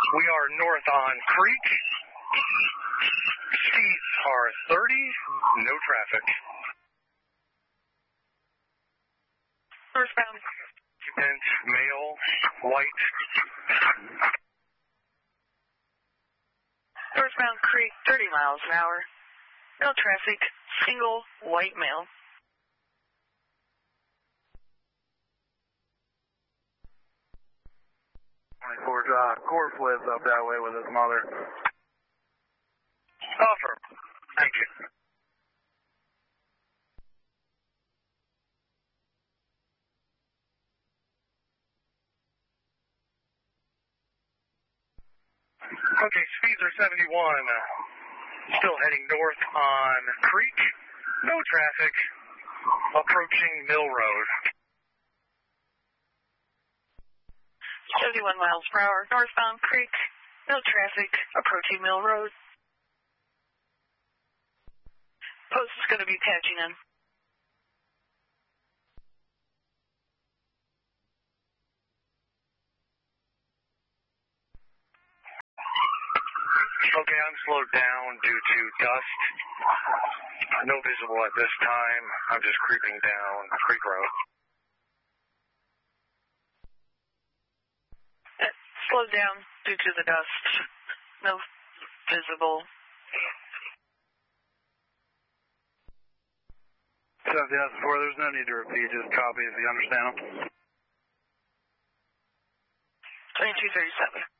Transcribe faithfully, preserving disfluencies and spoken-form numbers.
We are north on Creek. Speeds are thirty, no traffic. Northbound. Occupant, male, white. Northbound Creek, thirty miles an hour. No traffic, single, white male. twenty-four, uh, Corp lives up that way with his mother. Offer. Thank you. Okay, speeds are seventy-one. Still heading north on Creek. No traffic. Approaching Mill Road. seventy-one miles per hour, northbound Creek. No traffic, approaching Mill Road. Post is going to be patching in. Okay, I'm slowed down due to dust. No visible at this time. I'm just creeping down Creek Road. Uh, slowed down due to the dust. No visible. seventy thousand four, there's no need to repeat, just copy if you understand them. twenty-two thirty-seven.